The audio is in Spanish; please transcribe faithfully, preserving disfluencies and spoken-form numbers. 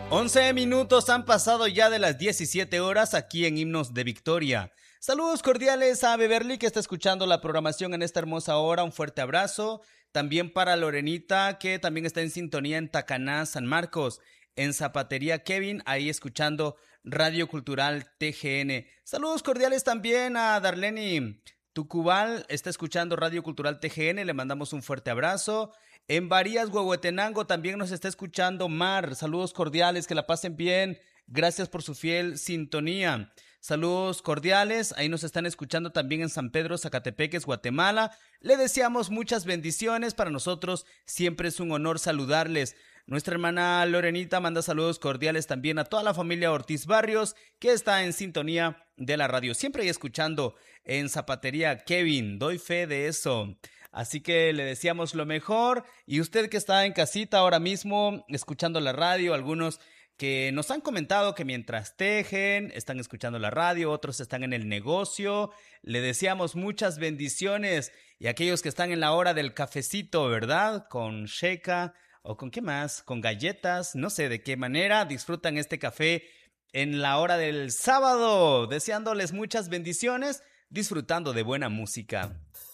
once minutos han pasado ya de las diecisiete horas aquí en Himnos de Victoria. Saludos cordiales a Beverly que está escuchando la programación en esta hermosa hora. Un fuerte abrazo. También para Lorenita que también está en sintonía en Tacaná, San Marcos. En Zapatería Kevin, ahí escuchando Radio Cultural T G N. Saludos cordiales también a Darlene Tucubal, está escuchando Radio Cultural T G N, le mandamos un fuerte abrazo. En Varías, Huehuetenango, también nos está escuchando Mar. Saludos cordiales, que la pasen bien. Gracias por su fiel sintonía. Saludos cordiales, ahí nos están escuchando también en San Pedro, Zacatepeques, Guatemala. Le deseamos muchas bendiciones, para nosotros siempre es un honor saludarles. Nuestra hermana Lorenita manda saludos cordiales también a toda la familia Ortiz Barrios, que está en sintonía de la radio. Siempre ahí escuchando en Zapatería Kevin, doy fe de eso. Así que le deseamos lo mejor. Y usted que está en casita ahora mismo, escuchando la radio, algunos que nos han comentado que mientras tejen, están escuchando la radio, otros están en el negocio. Le deseamos muchas bendiciones. Y aquellos que están en la hora del cafecito, ¿verdad? Con sheka o con qué más, con galletas, no sé de qué manera disfrutan este café en la hora del sábado. Deseándoles muchas bendiciones, disfrutando de buena música.